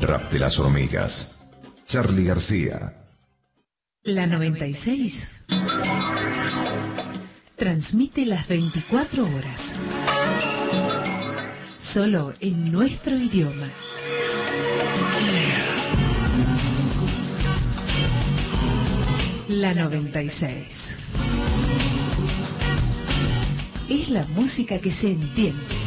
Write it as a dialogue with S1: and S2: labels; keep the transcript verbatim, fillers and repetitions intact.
S1: Rap de las hormigas. Charly García.
S2: La noventa y seis transmite las veinticuatro horas. Solo en nuestro idioma. La noventa y seis. Es la música que se entiende.